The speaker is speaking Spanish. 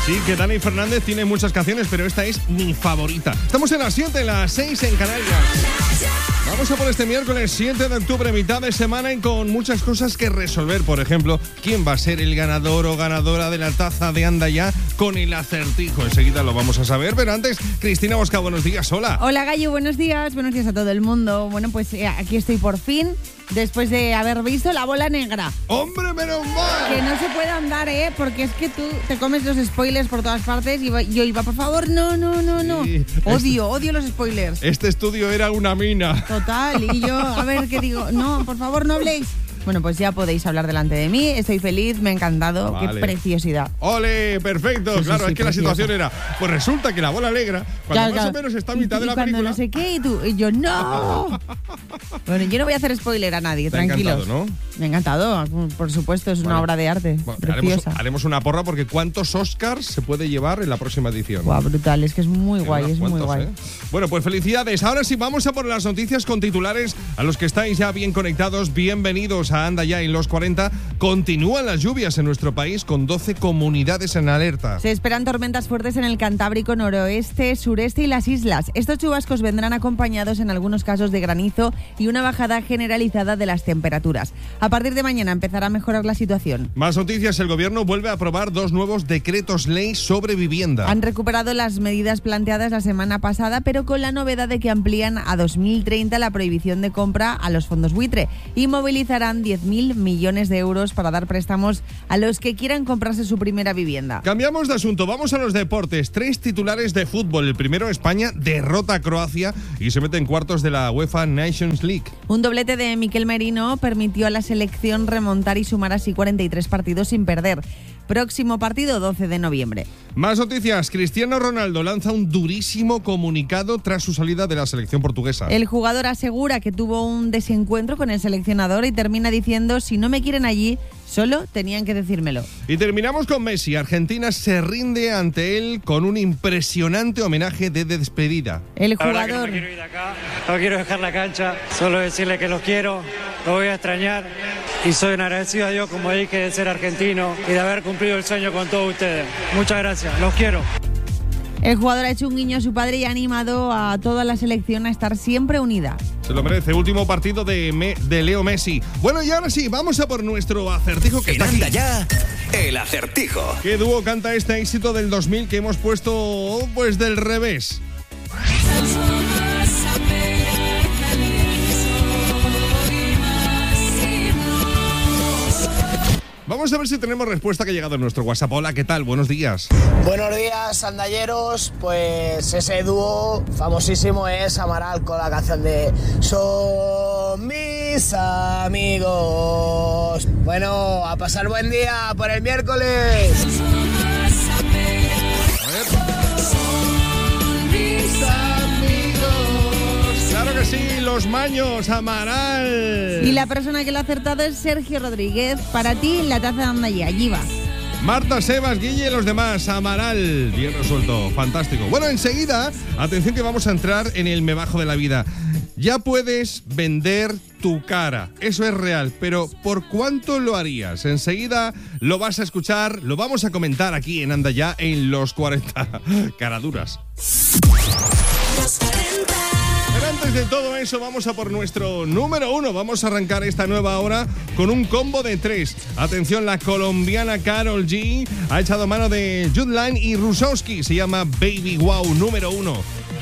Sí, que Dani Fernández tiene muchas canciones, pero esta es mi favorita. Estamos en las 7, las 6 en Canarias. Vamos a por este miércoles 7 de octubre, mitad de semana, y con muchas cosas que resolver. Por ejemplo, ¿quién va a ser el ganador o ganadora de la taza de Anda Ya con el acertijo? Enseguida lo vamos a saber, pero antes, Cristina Bosca, buenos días, hola. Hola, Gallo, buenos días a todo el mundo. Bueno, pues aquí estoy por fin, después de haber visto La Bola Negra. ¡Hombre, menos mal! Que no se puede andar, porque es que tú te comes los spoilers por todas partes y yo iba, por favor, no. Sí, odio los spoilers. Este estudio era una mina. Total, y yo, a ver, ¿qué digo? No, por favor, no habléis. Bueno, pues ya podéis hablar delante de mí. Estoy feliz, me ha encantado. Vale. Qué preciosidad. ¡Ole! Perfecto. Sí, claro, sí, es que preciosa. La situación era, pues resulta que La Bola Negra, cuando más o menos está a mitad de la película. No sé qué, y yo, ¡no! Bueno, yo no voy a hacer spoiler a nadie, tranquilos. Me ha encantado, ¿no? Me ha encantado, por supuesto, es una obra de arte. Bueno, preciosa. Haremos una porra porque ¿cuántos Oscars se puede llevar en la próxima edición? Guau, brutal, es que es muy guay, es muy guay. Bueno, pues felicidades. Ahora sí, vamos a por las noticias con titulares. A los que estáis ya bien conectados, bienvenidos a Anda Ya en los 40. Continúan las lluvias en nuestro país con 12 comunidades en alerta. Se esperan tormentas fuertes en el Cantábrico, noroeste, sureste y las islas. Estos chubascos vendrán acompañados en algunos casos de granizo y una bajada generalizada de las temperaturas. A partir de mañana empezará a mejorar la situación. Más noticias. El gobierno vuelve a aprobar 2 nuevos decretos ley sobre vivienda. Han recuperado las medidas planteadas la semana pasada, pero con la novedad de que amplían a 2030 la prohibición de compra a los fondos buitre y movilizarán 10.000 millones de euros para dar préstamos a los que quieran comprarse su primera vivienda. Cambiamos de asunto, vamos a los deportes. 3 titulares de fútbol. El primero, España derrota a Croacia y se mete en cuartos de la UEFA Nations League. Un doblete de Miquel Merino permitió a la selección remontar y sumar así 43 partidos sin perder. Próximo partido, 12 de noviembre. Más noticias. Cristiano Ronaldo lanza un durísimo comunicado tras su salida de la selección portuguesa. El jugador asegura que tuvo un desencuentro con el seleccionador y termina diciendo: si no me quieren allí, solo tenían que decírmelo. Y terminamos con Messi. Argentina se rinde ante él con un impresionante homenaje de despedida. El jugador... no me quiero ir de acá, no quiero dejar la cancha, solo decirle que los quiero, los voy a extrañar y soy un agradecido a Dios, como dije, de ser argentino y de haber cumplido el sueño con todos ustedes. Muchas gracias, los quiero. El jugador ha hecho un guiño a su padre y ha animado a toda la selección a estar siempre unida. Se lo merece. Último partido de Leo Messi. Bueno, y ahora sí, vamos a por nuestro acertijo que está aquí. Anda Ya, el acertijo. ¿Qué dúo canta este éxito del 2000 que hemos puesto pues del revés? Vamos a ver si tenemos respuesta que ha llegado en nuestro WhatsApp. Hola, ¿qué tal? Buenos días. Buenos días, andalleros. Pues ese dúo famosísimo es Amaral con la canción de Son mis amigos. Bueno, a pasar buen día por el miércoles. Claro que sí, los Maños, Amaral. Y la persona que lo ha acertado es Sergio Rodríguez. Para ti, la taza de Anda Ya, allí va. Marta, Sebas, Guille y los demás, Amaral. Bien resuelto, fantástico. Bueno, enseguida, atención que vamos a entrar en el me bajo de la vida. Ya puedes vender tu cara, eso es real, pero ¿por cuánto lo harías? Enseguida lo vas a escuchar, lo vamos a comentar aquí en Anda Ya en los 40. Caraduras. Pero antes de todo eso, vamos a por nuestro número 1. Vamos a arrancar esta nueva hora con un combo de 3. Atención, la colombiana Karol G ha echado mano de Jude Line y Rusowski. Se llama Baby Wow, número 1.